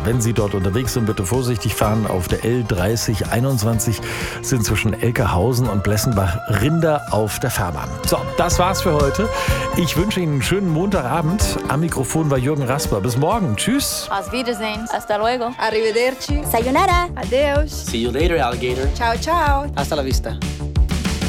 Wenn Sie dort unterwegs sind, bitte vorsichtig fahren. Auf der L3021 sind zwischen Elkerhausen und Blessenbach Rinder auf der Fahrbahn. So, das war's für heute. Ich wünsche Ihnen einen schönen Montagabend. Am Mikrofon war Jürgen Rasper. Bis morgen. Tschüss. Auf Wiedersehen. Hasta luego. Arrivederci. Sayonara. Adeus. See you later, alligator. Ciao, ciao. Hasta la vista.